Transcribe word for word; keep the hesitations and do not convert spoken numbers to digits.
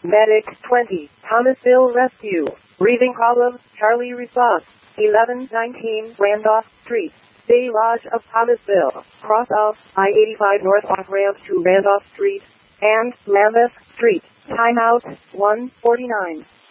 Medic twenty, Thomasville Rescue. Breathing problem, Charlie response. eleven nineteen Randolph Street, Bay Lodge of Thomasville. Cross of I eighty-five north off ramp to Randolph Street and Lambeth Street. Timeout one forty-nine.